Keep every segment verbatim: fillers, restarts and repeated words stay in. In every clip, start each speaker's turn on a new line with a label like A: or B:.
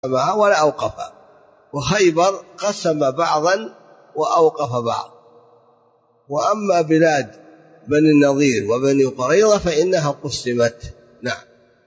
A: ولا أوقف. وخيبر قسم بعضا وأوقف بعض. وأما بلاد بني النضير وبني قريظة فإنها قسمت. نعم.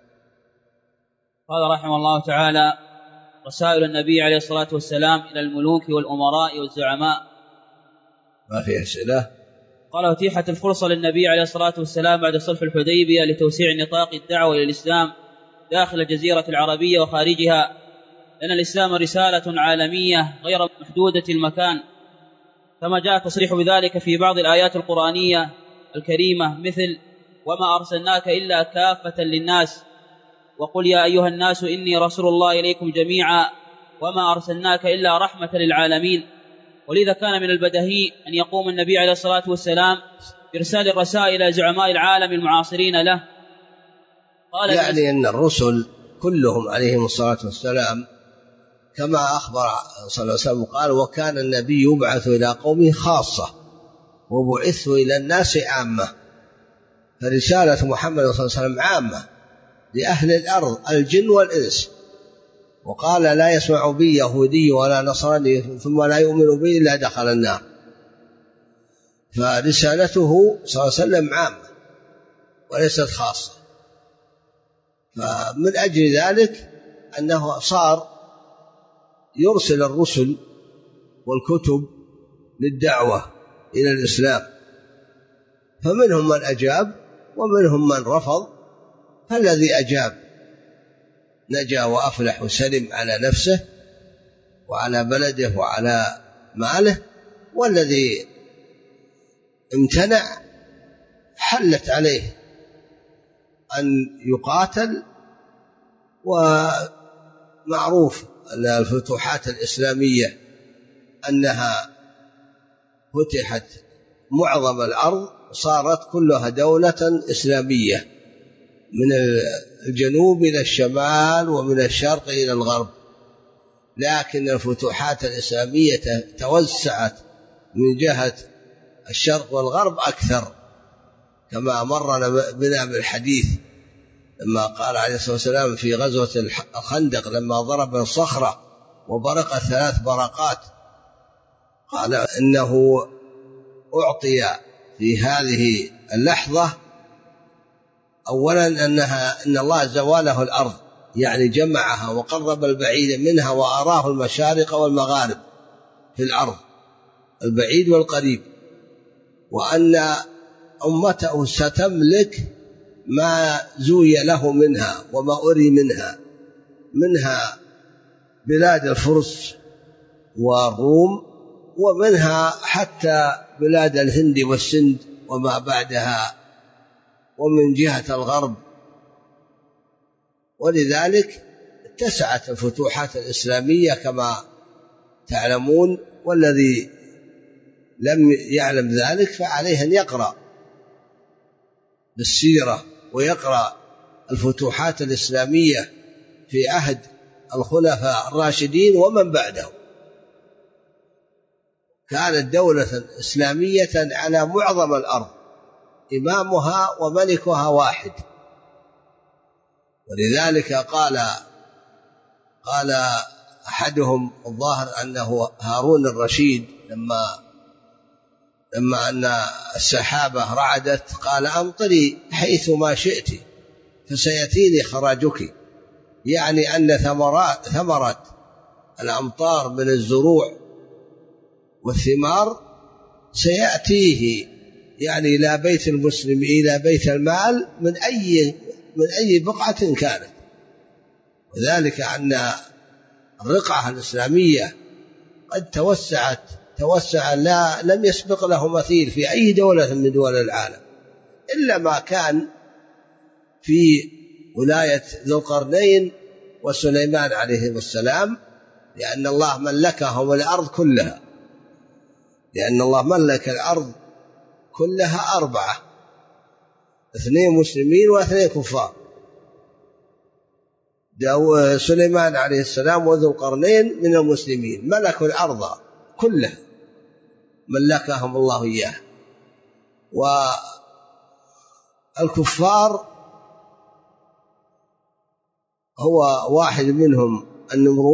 B: قال رحمه الله تعالى: رسائل النبي عليه الصلاة والسلام إلى الملوك والأمراء والزعماء.
A: ما في أسئلة؟
B: قال: أتيحت الفرصة للنبي عليه الصلاة والسلام بعد صلح الحديبية لتوسيع نطاق الدعوة إلى الإسلام داخل الجزيرة العربية وخارجها، لأن الإسلام رسالة عالمية غير محدودة المكان، كما جاء تصريح بذلك في بعض الآيات القرآنية الكريمة، مثل: وما أرسلناك إلا كافة للناس، وقل يا أيها الناس إني رسول الله إليكم جميعا، وما أرسلناك إلا رحمة للعالمين. ولذا كان من البديهي أن يقوم النبي عليه الصلاة والسلام بإرسال الرسائل إلى زعماء العالم المعاصرين له.
A: قال يعني أن الرسل كلهم عليهم الصلاة والسلام كما أخبر صلى الله عليه وسلم قال: وكان النبي يبعث إلى قومه خاصة وبعث إلى الناس عامة. فرسالة محمد صلى الله عليه وسلم عامة لأهل الأرض الجن والإنس. وقال: لا يسمع بي يهودي ولا نصراني ثم لا يؤمن بي إلا دخل النار. فرسالته صلى الله عليه وسلم عامة وليست خاصة. فمن أجل ذلك أنه صار يرسل الرسل والكتب للدعوة إلى الإسلام، فمنهم من أجاب ومنهم من رفض. فالذي أجاب نجا وأفلح وسلم على نفسه وعلى بلده وعلى ماله، والذي امتنع حلت عليه أن يقاتل. ومعروف أن الفتوحات الإسلامية أنها فتحت معظم الأرض، صارت كلها دولة إسلامية من الجنوب إلى الشمال ومن الشرق إلى الغرب. لكن الفتوحات الإسلامية توسعت من جهة الشرق والغرب أكثر، كما مر بنا بالحديث لما قال عليه الصلاة والسلام في غزوة الخندق لما ضرب الصخرة وبرق ثلاث برقات، قال إنه أعطي في هذه اللحظة أولا أنها إن الله زواله الأرض، يعني جمعها وقرب البعيد منها وأراه المشارق والمغارب في الأرض، البعيد والقريب، وأن أمته ستملك ما زوي له منها وما أري منها، منها بلاد الفرس والروم، ومنها حتى بلاد الهند والسند وما بعدها، ومن جهة الغرب. ولذلك اتسعت الفتوحات الإسلامية كما تعلمون. والذي لم يعلم ذلك فعليه أن يقرأ بالسيرة ويقرأ الفتوحات الإسلامية في عهد الخلفاء الراشدين ومن بعدهم. كانت دولة إسلامية على معظم الأرض، إمامها وملكها واحد. ولذلك قال قال أحدهم الظاهر أنه هارون الرشيد لما لما أن السحابة رعدت قال: أمطري حيث ما شئت فسيأتيني خراجك، يعني أن ثمرات ثمرة الأمطار من الزروع والثمار سيأتيه، يعني إلى بيت المسلم إلى بيت المال من أي من أي بقعة كانت. وذلك أن الرقعة الإسلامية قد توسعت توسع لا لم يسبق له مثيل في أي دولة من دول العالم، إلا ما كان في ولاية ذو القرنين وسليمان عليهم السلام، لأن الله ملكهم الأرض كلها، لأن الله ملك الأرض كلها أربعة، اثنين مسلمين واثنين كفار. سليمان عليه السلام وذو القرنين من المسلمين ملكوا الأرض كلها، ملكهم الله إياه. والكفار هو واحد منهم النمرود